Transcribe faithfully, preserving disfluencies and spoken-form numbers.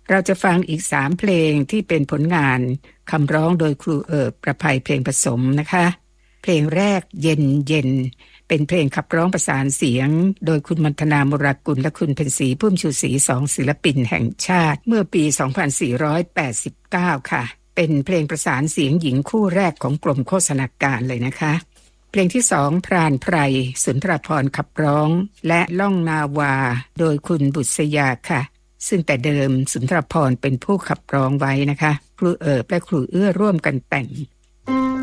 เราจะฟังอีกสามเพลงที่เป็นผลงานคำร้องโดยครูเอิบประภัยเพลงผสมนะคะเพลงแรกเย็นเย็นเป็นเพลงขับร้องประสานเสียงโดยคุณมัณฑนา มุรากุลและคุณเพ็ญศรีพุ่มชูศรีสองศิลปินแห่งชาติเมื่อปี สองพันสี่ร้อยแปดสิบเก้า ค่ะเป็นเพลงประสานเสียงหญิงคู่แรกของกรมโฆษณาการเลยนะคะเพลงที่สองพรานไพรสุนทรภรณ์ขับร้องและล่องนาวาโดยคุณบุษยาค่ะซึ่งแต่เดิมสุนทรภรณ์เป็นผู้ขับร้องไว้นะคะครูเอิบและครูเอื้อร่วมกันแต่ง